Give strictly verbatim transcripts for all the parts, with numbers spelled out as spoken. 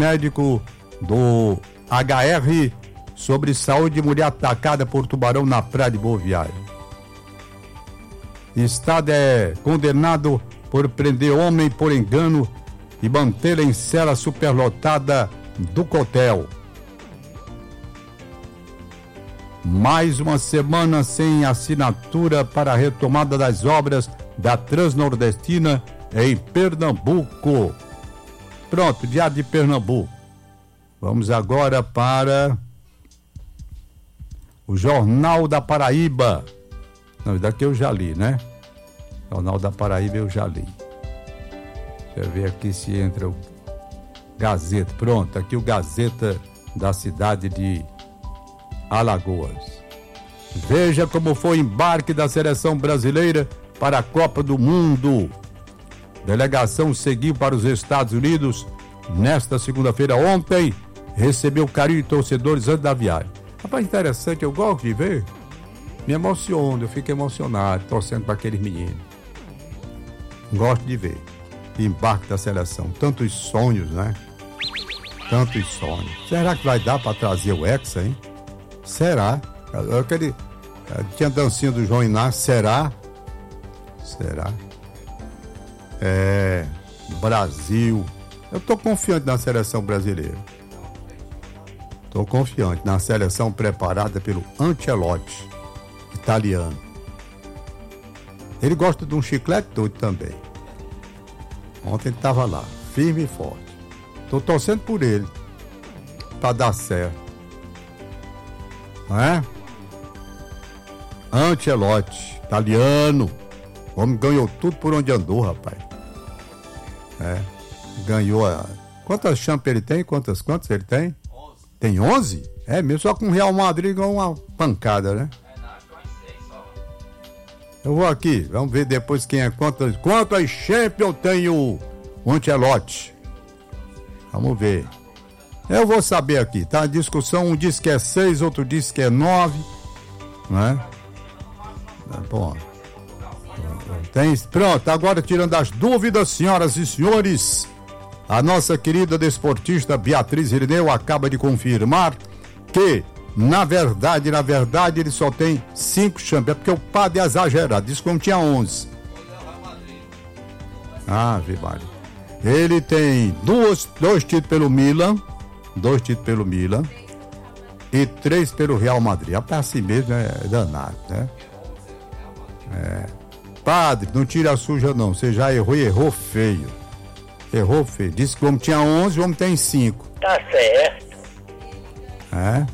médico do H R sobre saúde de mulher atacada por tubarão na praia de Boa Viagem. Estado é condenado por prender homem por engano e mantê-la em cela superlotada do Cotel. Mais uma semana sem assinatura para a retomada das obras da Transnordestina em Pernambuco. Pronto, Diário de Pernambuco. Vamos agora para o Jornal da Paraíba. Não, daqui eu já li, né? Jornal da Paraíba eu já li. Deixa eu ver aqui se entra o Gazeta. Pronto, aqui o Gazeta da cidade de Alagoas. Veja como foi o embarque da seleção brasileira para a Copa do Mundo. Delegação seguiu para os Estados Unidos nesta segunda-feira. Ontem recebeu carinho de torcedores antes da viagem. Rapaz, interessante, eu gosto de ver. Me emociono, eu fico emocionado torcendo para aqueles meninos. Gosto de ver o embarque da seleção. Tantos sonhos, né? Tantos sonhos. Será que vai dar para trazer o Hexa, hein? Será? Aquele, tinha a dancinha do João Inácio. Será? Será? É... Brasil. Eu tô confiante na seleção brasileira. Tô confiante na seleção preparada pelo Ancelotti, italiano. Ele gosta de um chiclete doido também. Ontem ele estava lá, firme e forte. Tô torcendo por ele, para dar certo. Não é? Ancelotti, italiano. O homem ganhou tudo por onde andou, rapaz. É, ganhou a... Quantas Champions ele tem? Quantas, quantas ele tem? onze. Tem onze? É mesmo, só com o Real Madrid ganhou uma pancada, né? Eu vou aqui, vamos ver depois quem é, quantas, quantas Champions tem o, o Ancelotti. Vamos ver. Eu vou saber aqui, tá? A discussão, um diz que é seis, outro diz que é nove, né? Tá bom. Tem, pronto, agora tirando as dúvidas, senhoras e senhores, a nossa querida desportista Beatriz Irineu acaba de confirmar que Na verdade, na verdade, ele só tem cinco champions. É porque o padre é exagerado. Diz que não tinha onze. Ah, Vimari. Ele tem duas, dois títulos pelo Milan. Dois títulos pelo Milan. E três pelo Real Madrid. Até assim mesmo é danado, né? É. Padre, não tira a suja não. Você já errou e errou feio. Errou feio. Disse que o homem tinha onze, o homem tem cinco. Tá certo. É.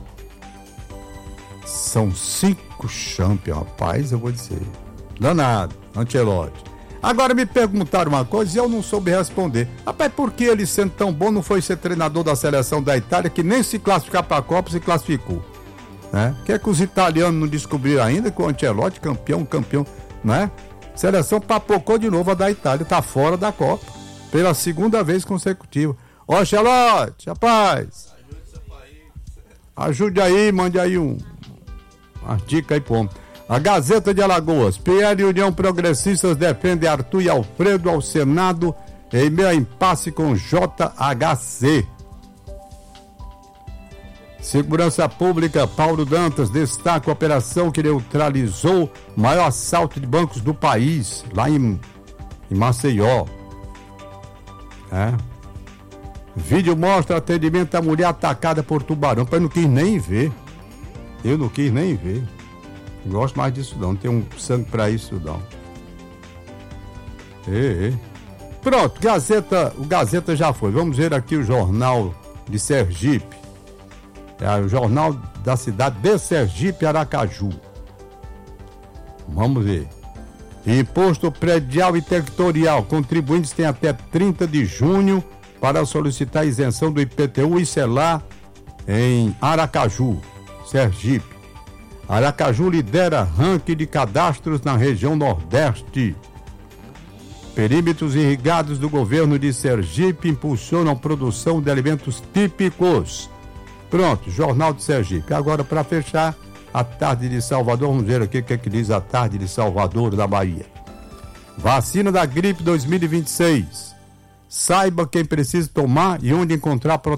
São cinco champions, rapaz, eu vou dizer. Danado, Ancelotti. Agora me perguntaram uma coisa e eu não soube responder. Rapaz, por que ele sendo tão bom não foi ser treinador da seleção da Itália, que nem se classificar para a Copa se classificou? Né? Que é que os italianos não descobriram ainda que o Ancelotti, campeão, campeão, né? Seleção papocou de novo a da Itália, tá fora da Copa. Pela segunda vez consecutiva. Ó, Ancelotti, rapaz. Ajude aí, mande aí um... uma dica aí, pô. A Gazeta de Alagoas. P L e União Progressistas defende Arthur e Alfredo ao Senado em meio a impasse com J H C. Segurança Pública, Paulo Dantas destaca a operação que neutralizou o maior assalto de bancos do país, lá em, em Maceió. É. Vídeo mostra atendimento à mulher atacada por tubarão. Eu não quis nem ver. Eu não quis nem ver. Não gosto mais disso não. Não tenho sangue pra isso não. E, e. Pronto, Gazeta, o Gazeta já foi. Vamos ver aqui o jornal de Sergipe. É o jornal da cidade de Sergipe, Aracaju. Vamos ver. Imposto predial e territorial. Contribuintes têm até trinta de junho para solicitar isenção do I P T U e selar em Aracaju, Sergipe. Aracaju lidera ranking de cadastros na região Nordeste. Perímetros irrigados do governo de Sergipe impulsionam a produção de alimentos típicos. Pronto, Jornal de Sergipe. Agora, para fechar, a tarde de Salvador. Vamos ver aqui o que, é que diz a tarde de Salvador, da Bahia. Vacina da gripe dois mil e vinte e seis. Saiba quem precisa tomar e onde encontrar proteção.